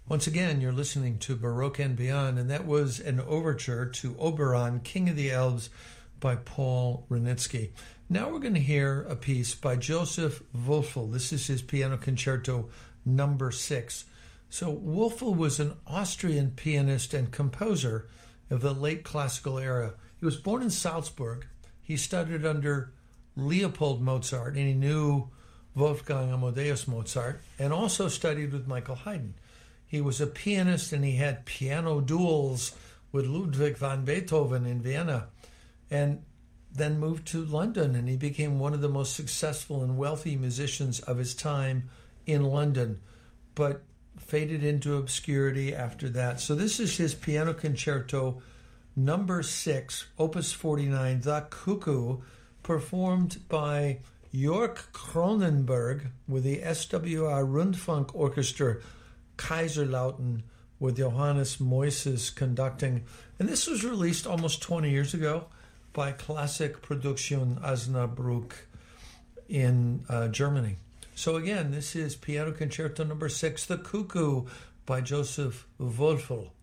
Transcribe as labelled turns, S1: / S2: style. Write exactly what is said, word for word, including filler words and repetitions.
S1: Once again, you're listening to Baroque and Beyond, and that was an overture to Oberon, King of the Elves, by Paul Wranitzky. Now we're going to hear a piece by Joseph Wölfl. This is his Piano Concerto number six. So Wölfl was an Austrian pianist and composer of the late classical era. He was born in Salzburg. He studied under Leopold Mozart, and he knew Wolfgang Amadeus Mozart, and also studied with Michael Haydn. He was a pianist, and he had piano duels with Ludwig van Beethoven in Vienna, and then moved to London, and he became one of the most successful and wealthy musicians of his time in London, but faded into obscurity after that. So this is his Piano Concerto number six, Opus forty-nine, The Cuckoo, performed by Jörg Kronenberg with the S W R Rundfunk Orchestra Kaiserlautern, with Johannes Moises conducting. And this was released almost twenty years ago by Classic Produktion Osnabrück in uh, Germany. So again, this is Piano Concerto number six, The Cuckoo, by Joseph Wölfl.